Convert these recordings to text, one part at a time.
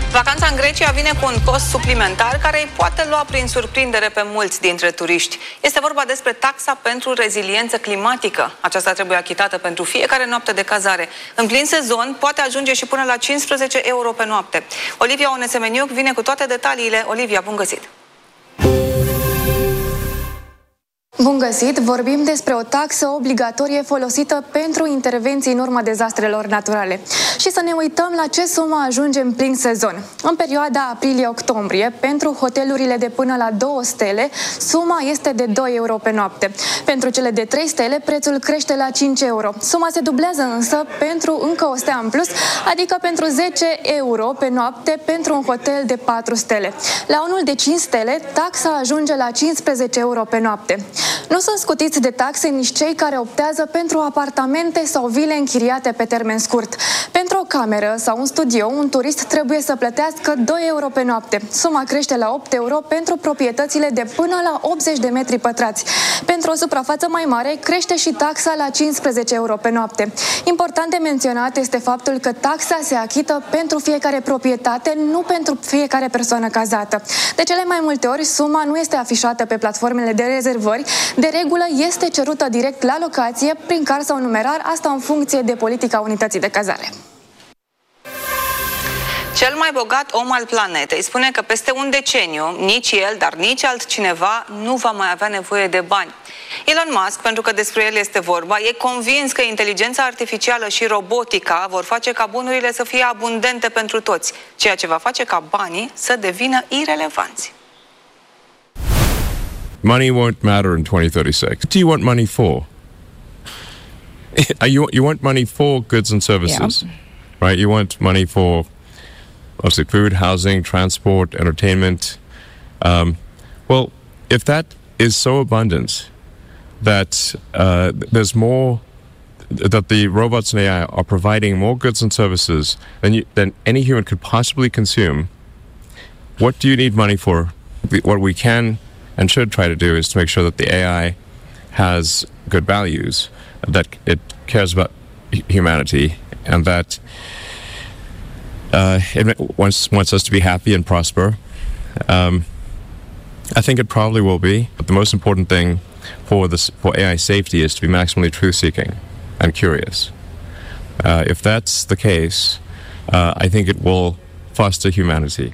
Vacanța în Grecia vine cu un cost suplimentar care îi poate lua prin surprindere pe mulți dintre turiști. Este vorba despre taxa pentru reziliență climatică. Aceasta trebuie achitată pentru fiecare noapte de cazare. În plin sezon poate ajunge și până la 15 euro pe noapte. Olivia Onesemeniuc vine cu toate detaliile. Olivia, bun găsit! Bun găsit! Vorbim despre o taxă obligatorie folosită pentru intervenții în urma dezastrelor naturale. Și să ne uităm la ce sumă ajunge în plin sezon. În perioada aprilie-octombrie, pentru hotelurile de până la 2 stele, suma este de 2 euro pe noapte. Pentru cele de 3 stele, prețul crește la 5 euro. Suma se dublează însă pentru încă o stea în plus, adică pentru 10 euro pe noapte pentru un hotel de 4 stele. La unul de 5 stele, taxa ajunge la 15 euro pe noapte. Nu sunt scutiți de taxe nici cei care optează pentru apartamente sau vile închiriate pe termen scurt. Pentru o cameră sau un studio, un turist trebuie să plătească 2 euro pe noapte. Suma crește la 8 euro pentru proprietățile de până la 80 de metri pătrați. Pentru o suprafață mai mare, crește și taxa la 15 euro pe noapte. Important de menționat este faptul că taxa se achită pentru fiecare proprietate, nu pentru fiecare persoană cazată. De cele mai multe ori, suma nu este afișată pe platformele de rezervări. De regulă, este cerută direct la locație, prin card sau numerar, asta în funcție de politica unității de cazare. Cel mai bogat om al planetei spune că peste un deceniu, nici el, dar nici altcineva nu va mai avea nevoie de bani. Elon Musk, pentru că despre el este vorba, e convins că inteligența artificială și robotica vor face ca bunurile să fie abundente pentru toți, ceea ce va face ca banii să devină irelevanți. Money won't matter in 2036. What do you want money for? You want money for goods and services, yeah. Right? You want money for, obviously, food, housing, transport, entertainment. Well, if that is so abundant that there's more, that the robots and AI are providing more goods and services than any human could possibly consume, what do you need money for? What we can and should try to do is to make sure that the AI has good values, that it cares about humanity, and that it wants us to be happy and prosper. I think it probably will be, but the most important thing for AI safety is to be maximally truth-seeking and curious. If that's the case, I think it will foster humanity.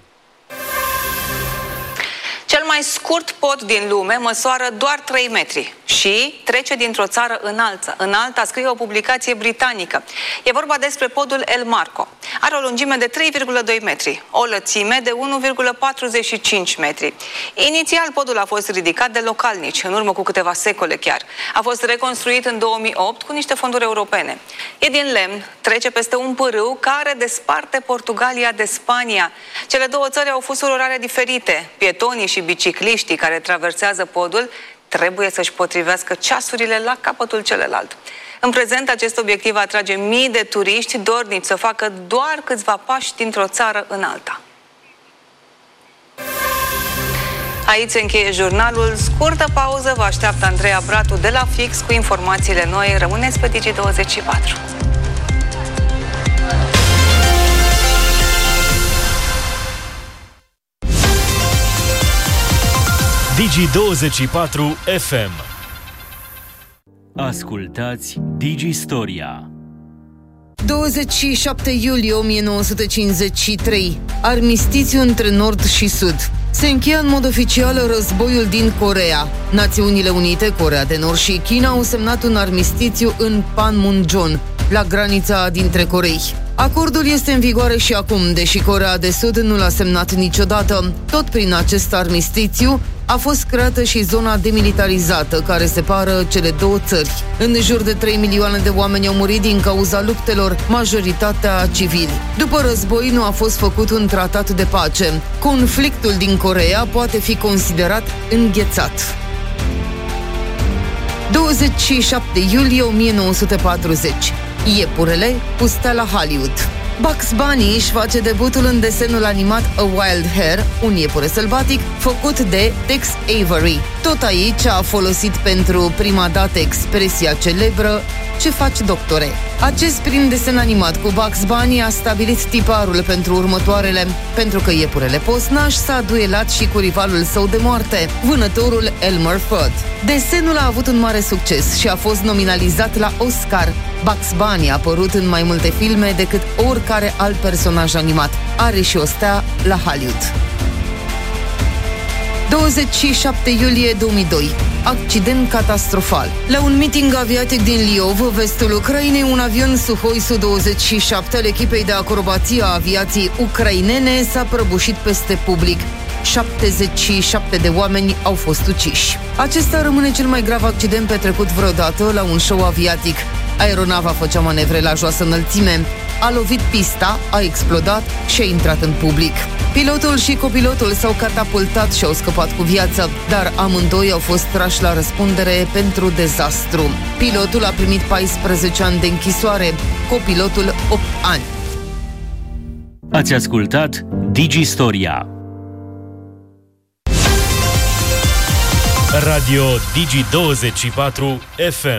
Cel mai scurt pod din lume măsoară doar 3 metri și trece dintr-o țară în alta, scrie o publicație britanică. E vorba despre podul El Marco. Are o lungime de 3,2 metri, o lățime de 1,45 metri. Inițial, podul a fost ridicat de localnici, în urmă cu câteva secole chiar. A fost reconstruit în 2008 cu niște fonduri europene. E din lemn, trece peste un pârâu care desparte Portugalia de Spania. Cele două țări au fusuri orare diferite. Pietonii și bicicliștii care traversează podul trebuie să-și potrivească ceasurile la capătul celălalt. În prezent, acest obiectiv atrage mii de turiști dornici să facă doar câțiva pași dintr-o țară în alta. Aici se încheie jurnalul. Scurtă pauză, vă așteaptă Andreea Bratu de la Fix cu informațiile noi. Rămâneți pe Digi24. Digi24 FM. Ascultați Digi-Storia. 27 iulie 1953. Armistițiu între Nord și Sud. Se încheie în mod oficial războiul din Coreea. Națiunile Unite, Coreea de Nord și China au semnat un armistițiu în Panmunjom, la granița dintre Corei. Acordul este în vigoare și acum, deși Coreea de Sud nu l-a semnat niciodată. Tot prin acest armistițiu a fost creată și zona demilitarizată care separă cele două țări. În jur de 3 milioane de oameni au murit din cauza luptelor, majoritatea civili. După război nu a fost făcut un tratat de pace. Conflictul din Coreea poate fi considerat înghețat. 27 iulie 1940. Iepurele cu stela Hollywood. Bugs Bunny își face debutul în desenul animat A Wild Hare, un iepure sălbatic, făcut de Tex Avery. Tot aici a folosit pentru prima dată expresia celebră Ce faci, doctore? Acest prim desen animat cu Bugs Bunny a stabilit tiparul pentru următoarele, pentru că iepurele Posnaș s-a duelat și cu rivalul său de moarte, vânătorul Elmer Fudd. Desenul a avut un mare succes și a fost nominalizat la Oscar. Bugs Bunny a apărut în mai multe filme decât oricare alt personaj animat. Are și o stea la Hollywood. 27 iulie 2002. Accident catastrofal. La un meeting aviatic din Liov, vestul Ucrainei, un avion Suhoi Su-27 al echipei de acrobație a aviației ucrainene s-a prăbușit peste public. 77 de oameni au fost uciși. Acesta rămâne cel mai grav accident petrecut vreodată la un show aviatic. Aeronava făcea manevre la joasă înălțime, a lovit pista, a explodat și a intrat în public. Pilotul și copilotul s-au catapultat și au scăpat cu viață, dar amândoi au fost trași la răspundere pentru dezastru. Pilotul a primit 14 ani de închisoare, copilotul 8 ani. Ați ascultat Digistoria. Radio Digi24 FM.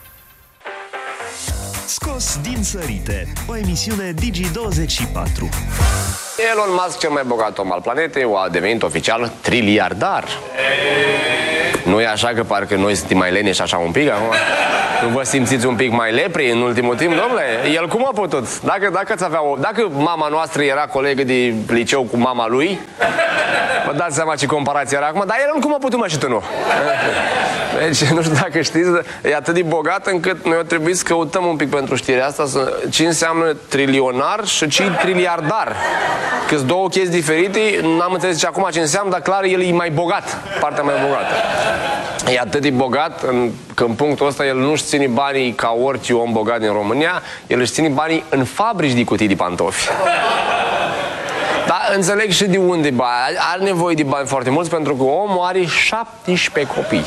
Scos din sărite, o emisiune Digi24. Elon Musk, cel mai bogat om al planetei, a devenit oficial triliardar. Nu e așa că parcă noi suntem mai leneși așa un pic acum? Nu vă simțiți un pic mai lepri în ultimul timp, domnule? El cum a putut? Dacă mama noastră era colegă de liceu cu mama lui, vă dați seama ce comparație era acum, dar el cum a putut, mă, și tu nu? Deci, nu știu dacă știți, e atât de bogat încât noi o trebuie să căutăm un pic pentru știrea asta ce înseamnă trilionar și ce triliardar. Că-s două chestii diferite, n-am înțeles ce acum ce înseamnă, dar clar el e mai bogat, partea mai bogată. E atât de bogat că în punctul ăsta el nu-și ține banii ca orice om bogat din România, el își ține banii în fabrici de cutii de pantofi. Dar înțeleg și de unde bani. Are nevoie de bani foarte mulți pentru că omul are 17 copii.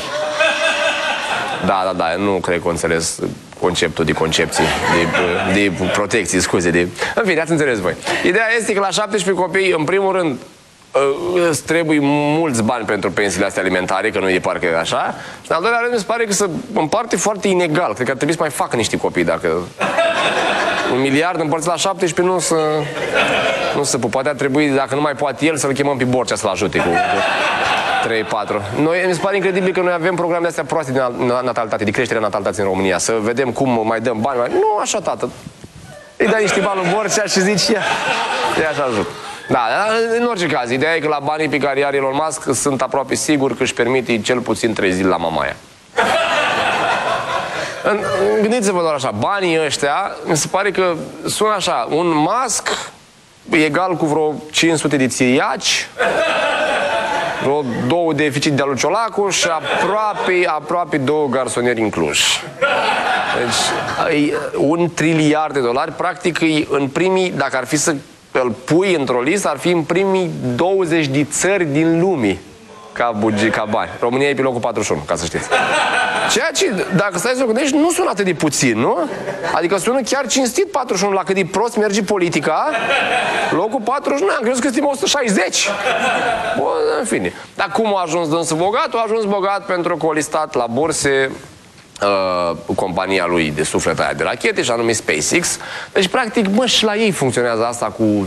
Da, nu cred că înțeles conceptul de concepție, de protecție, scuze. În fine, ați înțeles voi. Ideea este că la 17 copii, în primul rând, îți trebuie mulți bani pentru pensiile astea alimentare, că nu e parcă așa. Și în al doilea rând, mi se pare că se împarte foarte inegal. Cred că ar trebui să mai facă niște copii, dacă 1 miliard împărțit la 17 nu se poate. Ar trebui, dacă nu mai poate el, să-l chemăm pe Borcea să-l ajute cu 3-4. Mi se pare incredibil că noi avem programe astea proaste de natalitate, de creștere a natalității în România. Să vedem cum mai dăm bani. Nu așa, tată. Îi dai niște bani lui Borcea și zici, ia așa ajută. Da, în orice caz, ideea e că la banii pe care are Elon Musk sunt aproape sigur că își permite cel puțin 3 zile la Mamaia. Gândiți-vă doar așa, banii ăștia, mi se pare că sună așa, un Musk egal cu vreo 500 de țiriaci, vreo 2 deficit de lui Ciolacu și aproape 2 garsonieri în Cluj. Deci, $1 triliard, practic, în primii, dacă ar fi să îl pui într-o listă, ar fi în primii 20 de țări din lume ca bani. România e pe locul 41, ca să știți. Ceea ce, dacă stai să o gândești, nu sună atât de puțin, nu? Adică sună chiar cinstit 41, la cât de prost merge politica. Locul 41, am crezut că suntem 160. Bun, în fine. Dar cum a ajuns dânsul bogat? A ajuns bogat pentru că a listat la burse compania lui de suflet aia de rachete, și anume SpaceX. Deci, practic, și la ei funcționează asta cu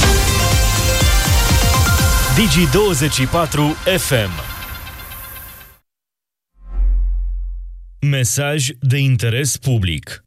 Digi24 FM. Mesaj de interes public.